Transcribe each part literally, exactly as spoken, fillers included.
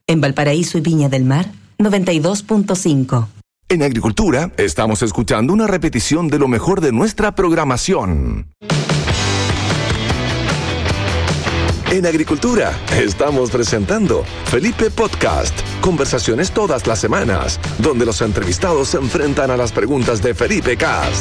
En Valparaíso y Viña del Mar, noventa y dos punto cinco. En Agricultura, estamos escuchando una repetición de lo mejor de nuestra programación. En Agricultura, estamos presentando Felipe Podcast. Conversaciones todas las semanas, donde los entrevistados se enfrentan a las preguntas de Felipe Cast.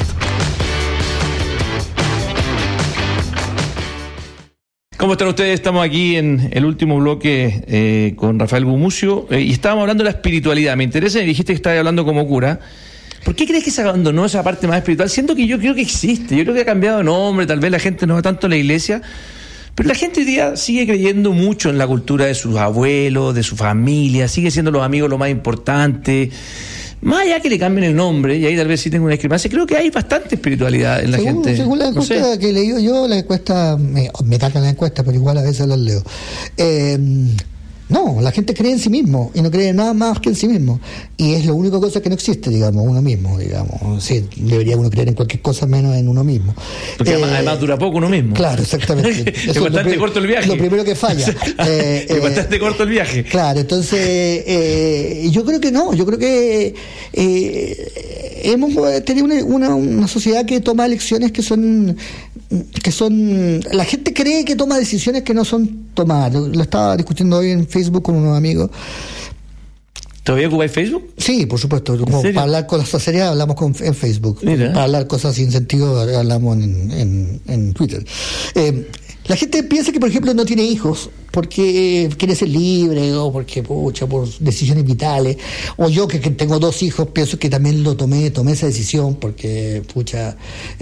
¿Cómo están ustedes? Estamos aquí en el último bloque eh, con Rafael Gumucio eh, y estábamos hablando de la espiritualidad. Me interesa, me dijiste que estabas hablando como cura. ¿Por qué crees que se abandonó esa parte más espiritual? Siento que yo creo que existe, yo creo que ha cambiado de nombre, tal vez la gente no va tanto a la iglesia, pero la gente hoy día sigue creyendo mucho en la cultura de sus abuelos, de su familia, sigue siendo los amigos lo más importante. Más allá que le cambien el nombre, y ahí tal vez sí tengo una discrepancia, creo que hay bastante espiritualidad en la según, gente. Según la encuesta no sé. que he leído yo, la encuesta, me, me cargan la encuesta, pero igual a veces las leo. Eh, no, la gente cree en sí mismo, y no cree en nada más que en sí mismo. Y es la única cosa que no existe, digamos, uno mismo, digamos. Sí, debería uno creer en cualquier cosa menos en uno mismo. Porque eh, además, además dura poco uno mismo. Claro, exactamente. Es bastante pri- corto el viaje. Lo primero que falla. eh, es bastante eh, corto el viaje. Claro, entonces, eh, yo creo que no, yo creo que eh, hemos tenido una, una, una sociedad que toma elecciones que son, que son, la gente cree que toma decisiones que no son tomadas. Lo, lo estaba discutiendo hoy en Facebook con unos amigos. ¿Todavía ocupáis Facebook? Sí, por supuesto. Como para hablar cosas serias hablamos con, en Facebook. Mira. Para hablar cosas sin sentido hablamos en, en, en Twitter. Eh, la gente piensa que, por ejemplo, no tiene hijos porque quiere ser libre o porque, pucha, por decisiones vitales. O yo, que, que tengo dos hijos, pienso que también lo tomé, tomé esa decisión porque, pucha,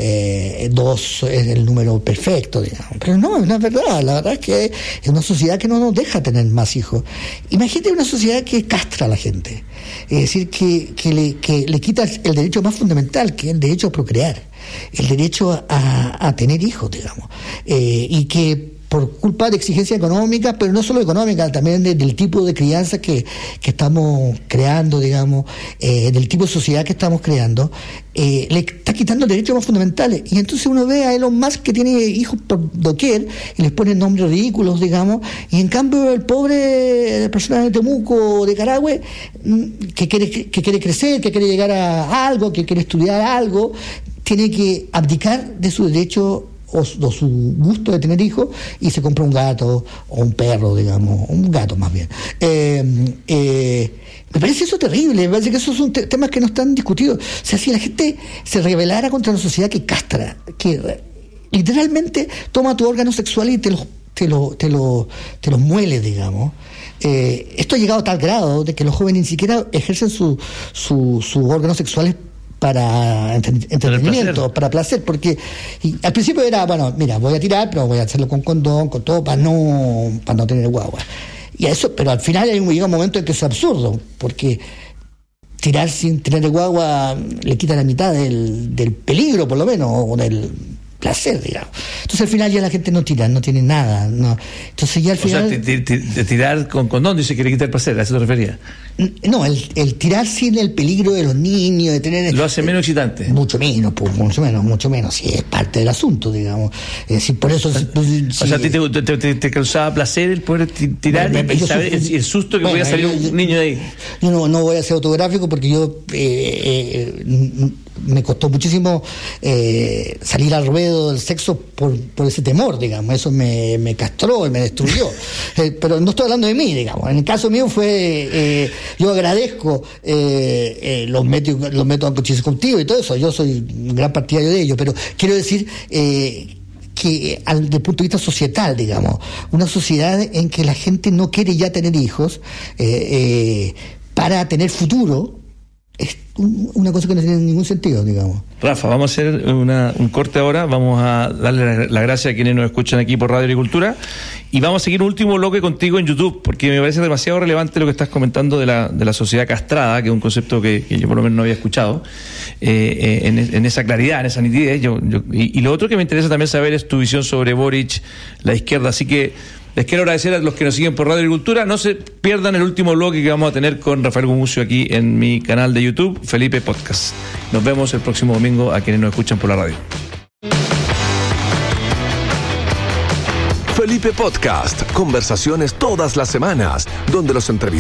eh, dos es el número perfecto, digamos. Pero no, no es verdad. La verdad es que es una sociedad que no nos deja tener más hijos. Imagínate una sociedad que castra a la gente. Es decir, que, que, le, que le quita el derecho más fundamental, que es el derecho a procrear. El derecho a, a tener hijos, digamos. Eh, y que por culpa de exigencias económicas, pero no solo económicas, también de, del tipo de crianza que, que estamos creando, digamos, eh, del tipo de sociedad que estamos creando, eh, le está quitando derechos más fundamentales. Y entonces uno ve a Elon Musk que tiene hijos por doquier y les pone nombres ridículos, digamos, y en cambio el pobre persona de Temuco o de Carahue, que quiere, que quiere crecer, que quiere llegar a algo, que quiere estudiar algo, tiene que abdicar de su derecho o, o su gusto de tener hijos y se compra un gato o un perro, digamos, un gato más bien. Eh, eh, me parece eso terrible, me parece que esos son te- temas que no están discutidos. O sea, si la gente se rebelara contra una sociedad que castra, que literalmente toma tu órgano sexual y te lo, te lo, te lo, te lo muele, digamos. Eh, esto ha llegado a tal grado de que los jóvenes ni siquiera ejercen su, su, sus órganos sexuales para entretenimiento, para placer, porque y, al principio era, bueno, mira, voy a tirar, pero voy a hacerlo con condón, con todo, para no para no tener guagua. Y a eso, pero al final llega un momento en que es absurdo, porque tirar sin tener guagua le quita la mitad del, del peligro, por lo menos, o del placer, digamos. Entonces al final ya la gente no tira, no tiene nada, no. Entonces ya al final... O sea, t- t- t- tirar con condón dice que le quita el placer, ¿a eso te refería? No, el, el tirar sin el peligro de los niños, de tener... Lo hace menos excitante. Mucho menos, pues, mucho menos, mucho menos, sí, es parte del asunto, digamos. Es decir, por eso... O sea, si, o sea, a ti te, te, te, te causaba placer el poder t- tirar me, me, y, y saber soy, el, el susto que bueno, podía salir yo, un niño de ahí. Yo no, no voy a ser autográfico porque yo... Eh, eh, me costó muchísimo eh, salir al ruedo del sexo por, por ese temor, digamos. Eso me, me castró y me destruyó. eh, pero no estoy hablando de mí, digamos. En el caso mío fue... Eh, yo agradezco eh, eh, los métodos los métodos anticonceptivos y todo eso. Yo soy un gran partidario de ello. Pero quiero decir... Eh, que al, desde el punto de vista societal, digamos, una sociedad en que la gente no quiere ya tener hijos eh, eh, para tener futuro, es una cosa que no tiene ningún sentido, digamos. Rafa, vamos a hacer una, un corte ahora, vamos a darle la, la gracia a quienes nos escuchan aquí por Radio Agricultura y vamos a seguir un último bloque contigo en YouTube, porque me parece demasiado relevante lo que estás comentando de la, de la sociedad castrada, que es un concepto que, que yo por lo menos no había escuchado, eh, eh, en, en esa claridad, en esa nitidez. Yo, yo, y, y lo otro que me interesa también saber es tu visión sobre Boric, la izquierda, así que les quiero agradecer a los que nos siguen por Radio Agricultura. No se pierdan el último bloque que vamos a tener con Rafael Gumucio aquí en mi canal de YouTube, Felipe Podcast. Nos vemos el próximo domingo a quienes nos escuchan por la radio. Felipe Podcast, conversaciones todas las semanas, donde los entrevistados